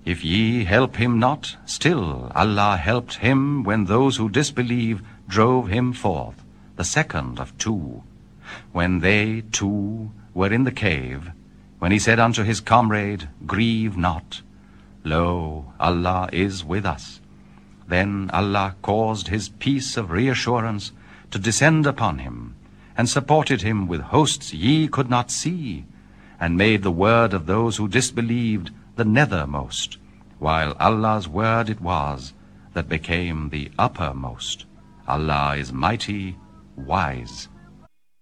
If ye help him not, still Allah helped him when those who disbelieve drove him forth, the second of two. When they two were in the cave, when he said unto his comrade, Grieve not, lo, Allah is with us. Then Allah caused his peace of reassurance to descend upon him, and supported him with hosts ye could not see, and made the word of those who disbelieved the nethermost, while Allah's word it was that became the uppermost. Allah is mighty, wise.